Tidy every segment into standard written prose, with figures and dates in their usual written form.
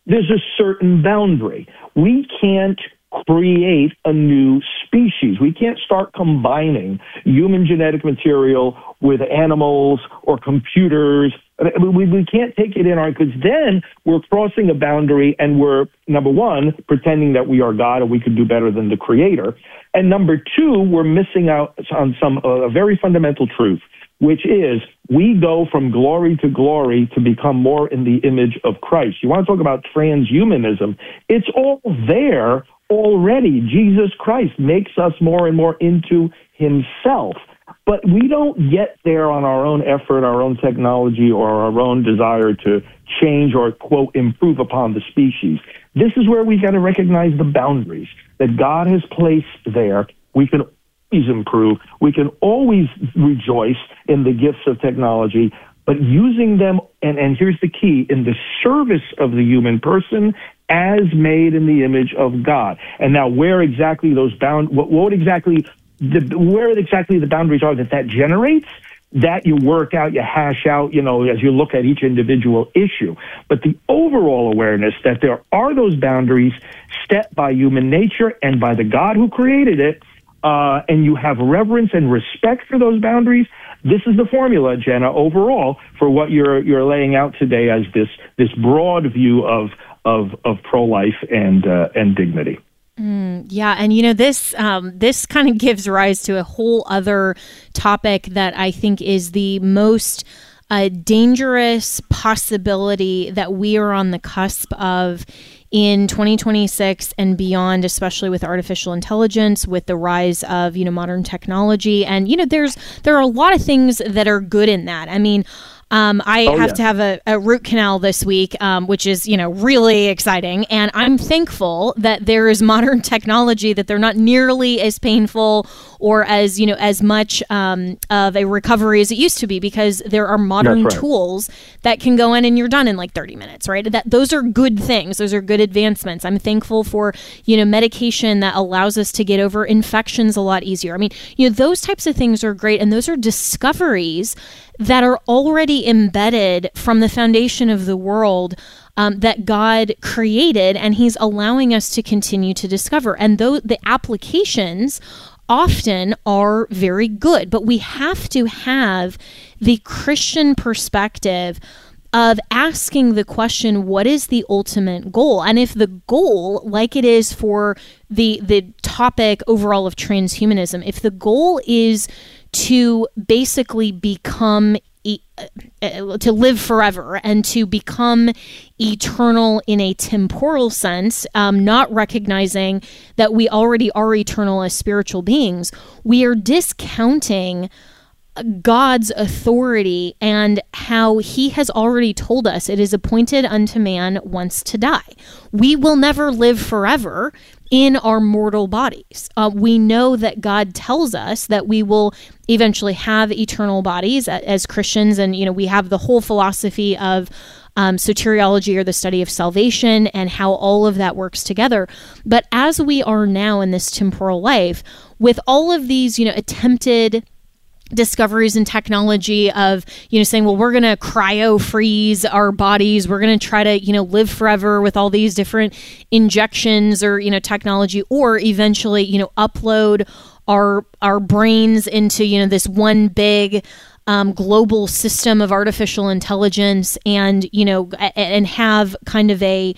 there's a certain boundary. We can't create a new species. We can't start combining human genetic material with animals or computers. We can't take it in our, because then we're crossing a boundary and we're, number one, pretending that we are God and we could do better than the creator. And number two, we're missing out on a very fundamental truth, which is we go from glory to glory to become more in the image of Christ. You want to talk about transhumanism? It's all there already. Jesus Christ makes us more and more into himself. But we don't get there on our own effort, our own technology, or our own desire to change or, quote, improve upon the species. This is where we've got to recognize the boundaries that God has placed there. We can always improve. We can always rejoice in the gifts of technology, but using them, and here's the key, in the service of the human person as made in the image of God. And now where exactly those where exactly the boundaries are that generates, that you work out, you hash out, as you look at each individual issue. But the overall awareness that there are those boundaries set by human nature and by the God who created it, and you have reverence and respect for those boundaries, this is the formula, Jenna, overall, for what you're laying out today as this broad view of pro-life and dignity. Yeah, and this kind of gives rise to a whole other topic that I think is the most dangerous possibility that we are on the cusp of in 2026 and beyond, especially with artificial intelligence, with the rise of modern technology, and there are a lot of things that are good in that. I mean, I have to have a root canal this week, which is, really exciting. And I'm thankful that there is modern technology, that they're not nearly as painful or as, as much of a recovery as it used to be, because there are modern tools that can go in and you're done in like 30 minutes, right? Those are good things. Those are good advancements. I'm thankful for, medication that allows us to get over infections a lot easier. I mean, those types of things are great. And those are discoveries that are already embedded from the foundation of the world that God created, and he's allowing us to continue to discover. And though the applications often are very good, but we have to have the Christian perspective of asking the question, what is the ultimate goal? And if the goal, like it is for the topic overall of transhumanism, if the goal is to basically become to live forever and to become eternal in a temporal sense, not recognizing that we already are eternal as spiritual beings, we are discounting God's authority and how he has already told us it is appointed unto man once to die. We will never live forever in our mortal bodies. We know that God tells us that we will eventually have eternal bodies as Christians, and we have the whole philosophy of soteriology, or the study of salvation, and how all of that works together. But as we are now in this temporal life, with all of these attempted discoveries in technology of, saying, well, we're going to cryo freeze our bodies. We're going to try to, live forever with all these different injections or, technology, or eventually, upload our brains into, this one big global system of artificial intelligence, and, and have kind of a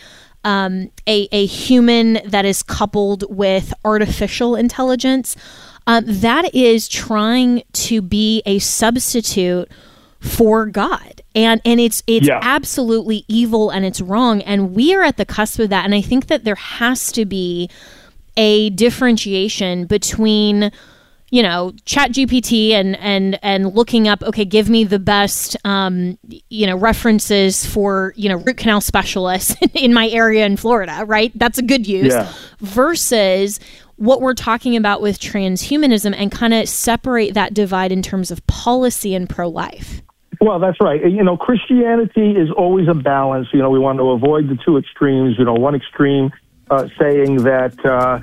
human that is coupled with artificial intelligence. That is trying to be a substitute for God. And it's absolutely evil, and it's wrong. And we are at the cusp of that. And I think that there has to be a differentiation between, ChatGPT and looking up, okay, give me the best, references for, root canal specialists in my area in Florida, right? That's a good use. Versus what we're talking about with transhumanism, and kind of separate that divide in terms of policy and pro-life. Well, that's right. Christianity is always a balance. We want to avoid the two extremes. One extreme saying that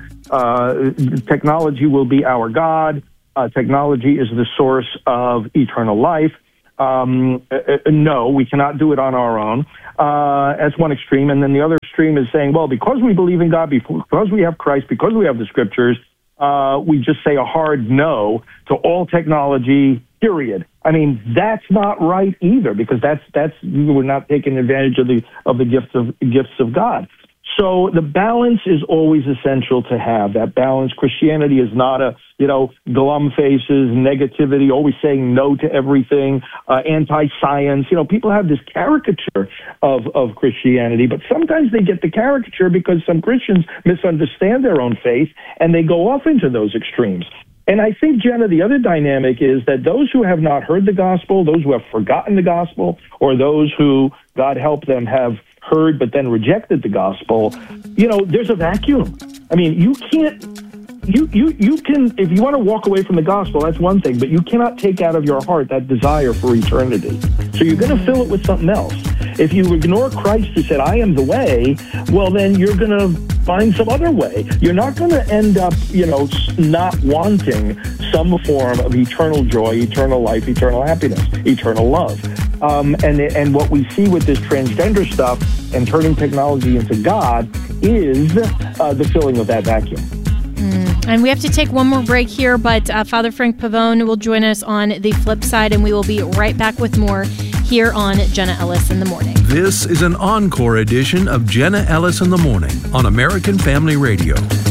technology will be our God. Technology is the source of eternal life. No, we cannot do it on our own. That's one extreme. And then the other extreme is saying, well, because we believe in God, because we have Christ, because we have the scriptures, we just say a hard no to all technology, period. I mean, that's not right either, because that's we're not taking advantage of the gifts of God. So the balance is always essential to have. That balance. Christianity is not a, glum faces, negativity, always saying no to everything, anti-science. People have this caricature of Christianity, but sometimes they get the caricature because some Christians misunderstand their own faith and they go off into those extremes. And I think, Jenna, the other dynamic is that those who have not heard the gospel, those who have forgotten the gospel, or those who, God help them, have heard but then rejected the gospel, there's a vacuum. I mean, you can't, you can, if you want to walk away from the gospel, that's one thing, but you cannot take out of your heart that desire for eternity. So you're going to fill it with something else. If you ignore Christ who said, I am the way, well, then you're going to find some other way. You're not going to end up, not wanting some form of eternal joy, eternal life, eternal happiness, eternal love. And what we see with this transgender stuff and turning technology into God is the filling of that vacuum. And we have to take one more break here, but Father Frank Pavone will join us on the flip side, and we will be right back with more here on Jenna Ellis in the Morning. This is an encore edition of Jenna Ellis in the Morning on American Family Radio.